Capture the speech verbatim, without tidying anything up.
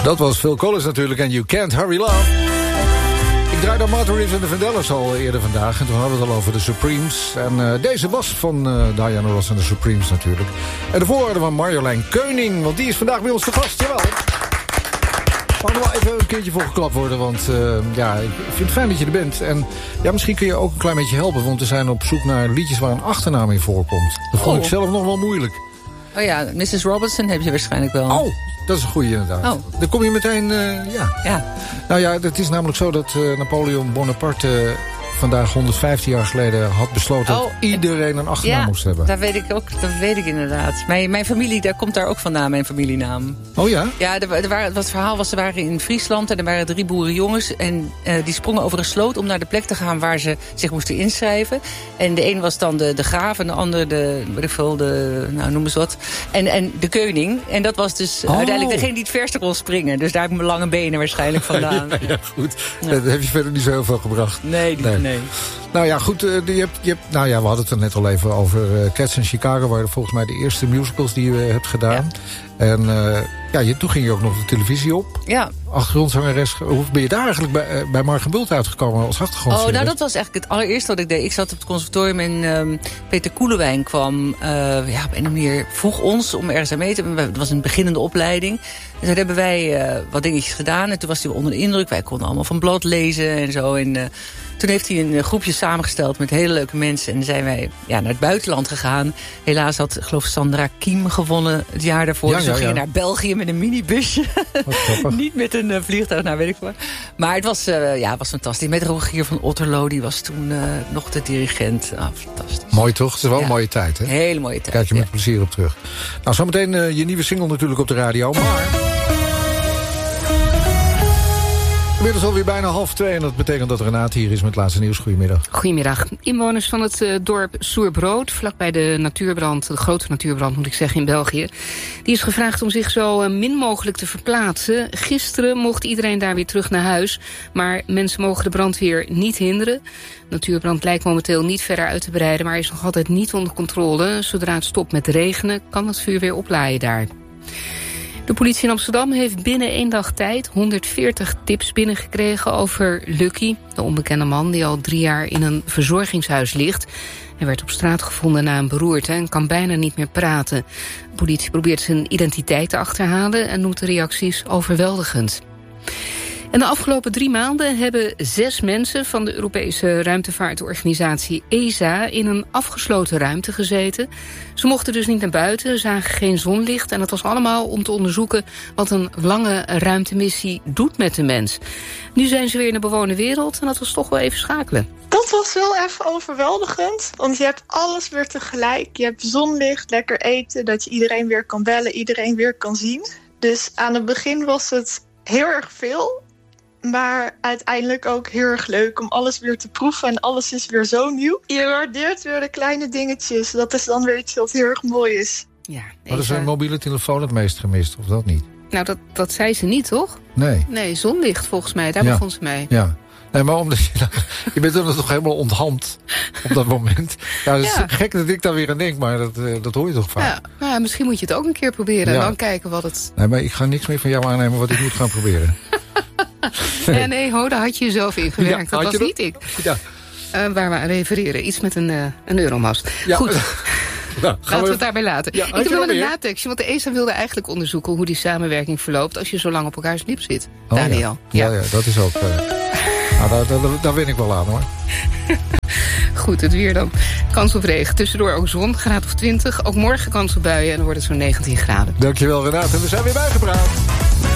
Dat was Phil Collins natuurlijk en You Can't Hurry Love. Ik draaide dan Martha Reeves en de Vandellas al eerder vandaag. En toen hadden we het al over de Supremes. En uh, deze was van uh, Diana Ross en de Supremes natuurlijk. En daarvoor hadden we Marjolein Keuning. Want die is vandaag bij ons te gast, jawel. Mag er wel even een keertje voor geklapt worden. Want uh, ja, ik vind het fijn dat je er bent. En ja, misschien kun je ook een klein beetje helpen. Want we zijn op zoek naar liedjes waar een achternaam in voorkomt. Dat vond oh. ik zelf nog wel moeilijk. Oh ja, missus Robinson heb je waarschijnlijk wel. Oh, dat is een goeie inderdaad. Oh. Dan kom je meteen, uh, ja. ja. Nou ja, het is namelijk zo dat uh, Napoleon Bonaparte... Uh, vandaag honderdvijftien jaar geleden had besloten... oh, dat iedereen een achternaam ja, moest hebben. Dat weet ik ook, dat weet ik inderdaad. Mijn, mijn familie, daar komt daar ook vandaan, mijn familienaam. Oh ja? Ja, er, er waren, wat het verhaal was, ze waren in Friesland... en er waren drie boerenjongens... en uh, die sprongen over een sloot om naar de plek te gaan... waar ze zich moesten inschrijven. En de een was dan de, de graaf en de ander de... weet ik veel, de, nou, noem eens wat. En, en de koning. En dat was dus oh. uiteindelijk degene die het verste kon springen. Dus daar heb ik mijn lange benen waarschijnlijk vandaan. ja, ja, goed. Ja. Dat heb je verder niet zo heel veel gebracht. Nee, nee. nee. Nee. Nou ja, goed. Uh, je hebt, je hebt, nou ja, we hadden het er net al even over uh, Cats in Chicago... waren volgens mij de eerste musicals die je uh, hebt gedaan. Ja. En uh, ja, je, toen ging je ook nog de televisie op. Ja. Achtergrondzangeres. Hoe ben je daar eigenlijk bij, uh, bij Margen Bult uitgekomen als achtergrondzangeres? Oh, nou dat was eigenlijk het allereerste wat ik deed. Ik zat op het conservatorium en um, Peter Koelewijn kwam... Uh, ja, op een manier vroeg ons om ergens aan mee te doen. Het was een beginnende opleiding. En toen hebben wij uh, wat dingetjes gedaan. En toen was hij onder de indruk. Wij konden allemaal van blad lezen en zo. En uh, toen heeft hij een groepje samengesteld met hele leuke mensen. En zijn wij ja, naar het buitenland gegaan. Helaas had, geloof ik, Sandra Kiem gewonnen het jaar daarvoor. Ja, dus we ja, gingen ja. naar België met een minibusje. Niet met een uh, vliegtuig, nou weet ik wel. Maar het was, uh, ja, was fantastisch. Met Rogier van Otterlo, die was toen uh, nog de dirigent. Ah, fantastisch. Mooi toch? Het is wel ja. een mooie tijd, hè? Hele mooie tijd. Kijk je met ja. plezier op terug. Nou, zometeen uh, je nieuwe single natuurlijk op de radio. Maar... inmiddels alweer bijna half twee en dat betekent dat Renate hier is met het laatste nieuws. Goedemiddag. Goedemiddag. Inwoners van het uh, dorp Soerbrood, vlakbij de natuurbrand, de grote natuurbrand moet ik zeggen in België, die is gevraagd om zich zo uh, min mogelijk te verplaatsen. Gisteren mocht iedereen daar weer terug naar huis, maar mensen mogen de brandweer niet hinderen. De natuurbrand lijkt momenteel niet verder uit te breiden, maar is nog altijd niet onder controle. Zodra het stopt met regenen, kan het vuur weer oplaaien daar. De politie in Amsterdam heeft binnen één dag tijd honderdveertig tips binnengekregen over Lucky, de onbekende man die al drie jaar in een verzorgingshuis ligt. Hij werd op straat gevonden na een beroerte en kan bijna niet meer praten. De politie probeert zijn identiteit te achterhalen en noemt de reacties overweldigend. En de afgelopen drie maanden hebben zes mensen van de Europese ruimtevaartorganisatie E S A in een afgesloten ruimte gezeten. Ze mochten dus niet naar buiten, zagen geen zonlicht en dat was allemaal om te onderzoeken wat een lange ruimtemissie doet met de mens. Nu zijn ze weer in de bewoonde wereld en dat was toch wel even schakelen. Dat was wel even overweldigend, want je hebt alles weer tegelijk. Je hebt zonlicht, lekker eten, dat je iedereen weer kan bellen, iedereen weer kan zien. Dus aan het begin was het heel erg veel. Maar uiteindelijk ook heel erg leuk om alles weer te proeven. En alles is weer zo nieuw. Je waardeert weer de kleine dingetjes. Dat is dan weer iets wat heel erg mooi is. Ja, wat is een mobiele telefoon het meest gemist, of dat niet? Nou, dat, dat zei ze niet, toch? Nee. Nee, zonlicht volgens mij. Daar ja. begon ze mee. Ja. Nee, maar omdat je, dan, je bent er toch helemaal onthand op dat moment. Ja, dat is ja. gek dat ik daar weer aan denk, maar dat, dat hoor je toch vaak. Ja, nou, misschien moet je het ook een keer proberen ja. en dan kijken wat het... Nee, maar ik ga niks meer van jou aannemen wat ik moet gaan proberen. Nee, ja, nee, ho, daar had je jezelf in gewerkt. Ja, dat was niet ik. Ja. Uh, waar we aan refereren. Iets met een, uh, een euromast. Ja. Goed. Nou, laten we, we het daarbij laten. Ja, ik heb wel een natekstje, want de E S A wilde eigenlijk onderzoeken hoe die samenwerking verloopt als je zo lang op elkaars lip zit. Oh, Daniel. Ja. Ja. Ja, ja, dat is ook... Uh, nou, daar, daar, daar win ik wel aan, hoor. Goed, het weer dan. Kans op regen. Tussendoor ook zon, graad of twintig. Ook morgen kans op buien en dan wordt het zo'n negentien graden. Dankjewel, Renate. We zijn weer bijgepraat.